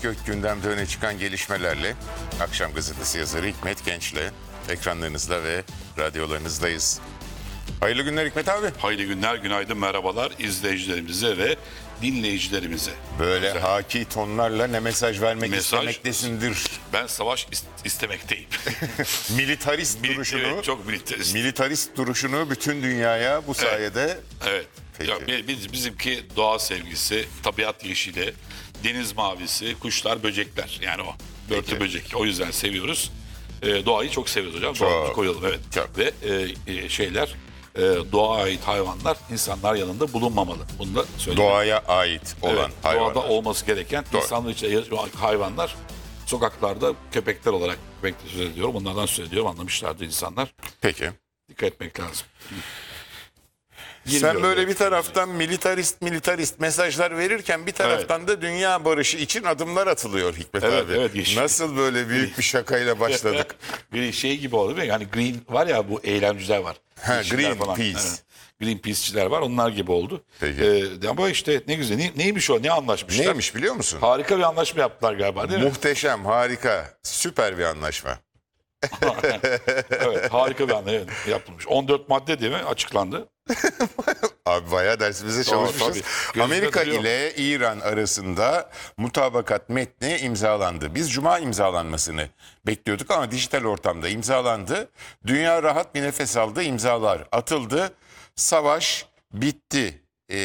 Gök gündemde öne çıkan gelişmelerle Akşam Gazetesi yazarı Hikmet Genç'le ekranlarınızda ve radyolarınızdayız. Hayırlı günler Hikmet abi. Hayırlı günler, günaydın, merhabalar izleyicilerimize ve dinleyicilerimize. Böyle Güzel. haki tonlarla ne mesaj vermek Mesaj- istemektesindir. Ben savaş istemekteyim. Militarist duruşunu, Evet, çok militarist. militarist duruşunu bütün dünyaya bu sayede Evet. Peki. Ya, bizimki doğa sevgisi, tabiat yeşili, deniz mavisi, kuşlar, böcekler. Yani o. Börtü Peki. böcek. O yüzden seviyoruz. Doğayı çok seviyoruz hocam. Çok. Doğayı koyalım, evet. Çok. Ve doğaya ait hayvanlar insanlar yanında bulunmamalı. Bunu da söyleyeyim. doğaya ait olan Evet, hayvanlar. doğada olması gereken Doğru. insanlar için yaşayan hayvanlar sokaklarda köpekler olarak köpekler söz ediyorum. Onlardan söz ediyorum. Anlamışlardır insanlar. Peki. Dikkat etmek lazım. Sen Girmiyorum böyle yani. bir taraftan militarist mesajlar verirken bir taraftan da dünya barışı için adımlar atılıyor Hikmet Evet, abi. evet, yeşil. Nasıl böyle büyük bir şakayla başladık? Bir şey gibi oldu değil mi? Yani Green var ya, bu eylemciler var. Ha, Yeşiller Greenpeace. Evet. Greenpeace'çiler var. Onlar gibi oldu. Peki. Ama işte ne güzel. Neymiş o? Ne anlaşmışlar? Neymiş biliyor musun? Harika bir anlaşma yaptılar galiba değil mi? Muhteşem, harika, süper bir anlaşma. Evet, harika bir anlaşma yapılmış. 14 madde değil mi? Açıklandı. Abi bayağı dersimize çalışmışız. tabii. Gözümde Amerika duruyor. ile İran arasında mutabakat metni imzalandı. Biz Cuma imzalanmasını bekliyorduk ama dijital ortamda imzalandı. Dünya rahat bir nefes aldı, imzalar atıldı. Savaş bitti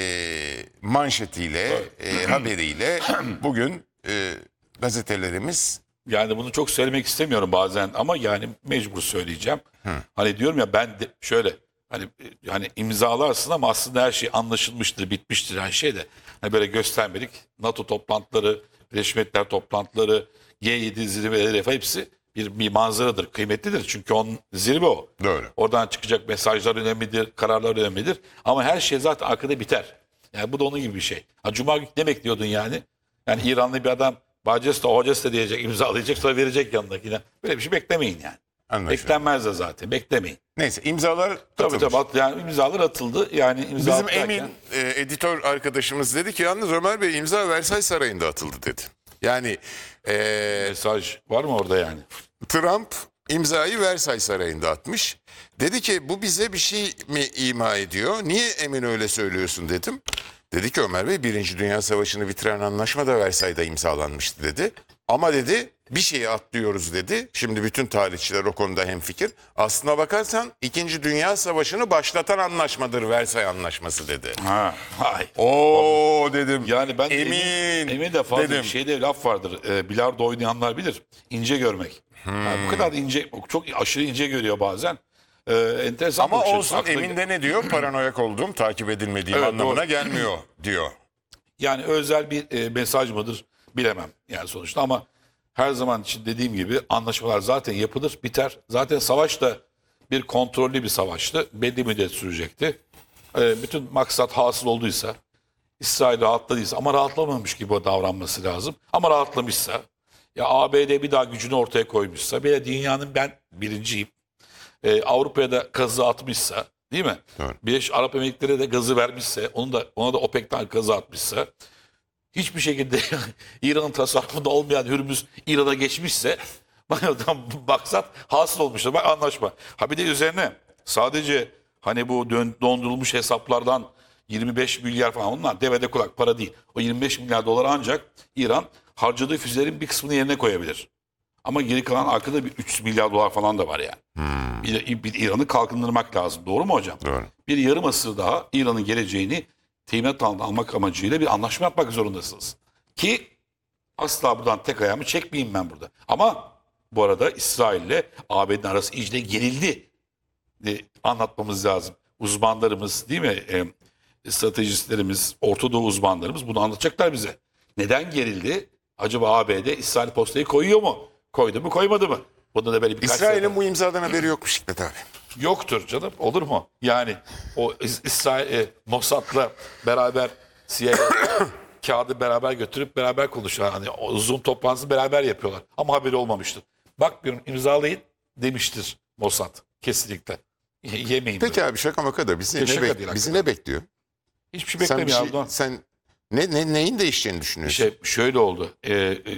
manşetiyle, haberiyle bugün gazetelerimiz... Yani bunu çok söylemek istemiyorum bazen ama yani mecbur söyleyeceğim. Hani diyorum ya, ben de şöyle hani imzalarsın ama aslında her şey anlaşılmıştır, bitmiştir her şey de. Hani böyle göstermelik NATO toplantıları, Birleşmiş Milletler toplantıları, G7 zirveleri hepsi bir manzaradır, kıymetlidir. Çünkü onun zirve o. Doğru. Oradan çıkacak mesajlar önemlidir, kararlar önemlidir. Ama her şey zaten arkada biter. Yani bu da onun gibi bir şey. Ha, Cuma günü ne bekliyordun yani? Yani İranlı bir adam Bacesta, Hocesta diyecek, imzalayacak, sonra verecek yanındakine. Böyle bir şey beklemeyin yani. Anlaşıldı. Beklenmez de zaten, beklemeyin. Neyse imzalar Tabii atılmış. tabii, yani imzalar atıldı. Yani imza Bizim atarken- Emin editör arkadaşımız dedi ki yalnız Ömer Bey imza Versay Sarayı'nda atıldı dedi. Yani mesaj var mı orada yani? Trump imzayı Versay Sarayı'nda atmış. Dedi ki bu bize bir şey mi ima ediyor? Niye Emin öyle söylüyorsun dedim. Dedi ki Ömer Bey Birinci Dünya Savaşı'nı bitiren anlaşma da Versay'da imzalanmıştı dedi. Ama dedi bir şeyi atlıyoruz dedi. Şimdi bütün tarihçiler o konuda hemfikir. Aslına bakarsan İkinci Dünya Savaşı'nı başlatan anlaşmadır Versay Anlaşması dedi. Ha, hay. Oo dedim. Yani ben Emin Emin de fazla dedim. bir şeyde laf vardır. Bilardo oynayanlar bilir. İnce görmek. Yani bu kadar ince, çok aşırı ince görüyor bazen. Enteresan Ama bakış açısı. olsun Akla- Emin de ne diyor? Paranoyak oldum, takip edilmediğim Evet, anlamına doğru. gelmiyor diyor. Yani özel bir mesaj mıdır bilemem yani sonuçta, ama her zaman için dediğim gibi anlaşmalar zaten yapılır, biter. Zaten savaş da bir kontrollü bir savaştı. Belli müddet sürecekti. Bütün maksat hasıl olduysa, İsrail rahatladıysa ama rahatlamamış gibi davranması lazım. Ama rahatlamışsa, ya ABD bir daha gücünü ortaya koymuşsa, bir de dünyanın ben birinciyim, Avrupa'ya da gazı atmışsa, değil mi? Doğru. Birleşik Arap Emirlikleri'ne de gazı vermişse, ona da OPEC'ten gazı atmışsa, hiçbir şekilde İran'ın tasarrufunda olmayan Hürmüz İran'a geçmişse, maksat hasıl olmuştur. Bak, anlaşma. Ha bir de üzerine sadece hani bu dondurulmuş hesaplardan 25 milyar falan, onlar devede kulak para değil. O 25 milyar dolar ancak İran harcadığı füzelerin bir kısmını yerine koyabilir. Ama geri kalan arkada bir 300 milyar dolar falan da var yani. Bir İran'ı kalkındırmak lazım. Doğru mu hocam? Doğru. Bir yarım asır daha İran'ın geleceğini teminat altına almak amacıyla bir anlaşma yapmak zorundasınız. Ki asla buradan tek ayağımı çekmeyeyim ben burada. Ama bu arada İsrail ile ABD'nin arası iyice gerildi. Anlatmamız lazım. Uzmanlarımız, değil mi? Stratejistlerimiz, Orta Doğu uzmanlarımız bunu anlatacaklar bize. Neden gerildi? Acaba ABD İsrail postayı koyuyor mu? Koydu mu, koymadı mı? Bunda da böyle birkaç İsrail'in bu imzadan haberi yokmuş Hikmet abi. yoktur canım. Olur mu? Yani o İsrail Mossad'la beraber CIA kağıdı beraber götürüp beraber konuşuyorlar. Hani o Zoom toplantısı beraber yapıyorlar. Ama haberi olmamıştır. Bak bir imzalayın demiştir Mossad. Kesinlikle. Yemeyin Peki böyle. abi şaka maka da bizi, Şaka değil bizi ne bekliyor? Hiçbir şey Sen, beklemiyor Erdoğan. sen neyin değişeceğini düşünüyorsun? Şöyle oldu.